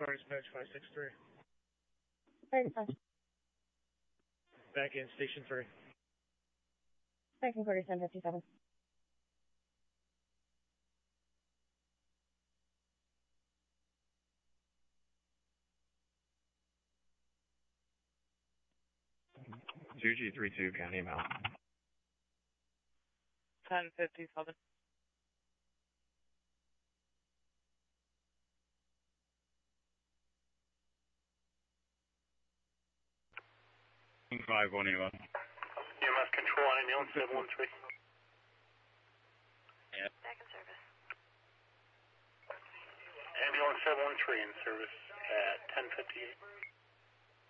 Car dispatch 563. Fire dispatch. Back in station 3. Second quarter 1057. G32 County Mountain. 1057. Five 181. EMS control on ambulance 713. Yeah. Back in service. Ambulance 713 in service at 1058.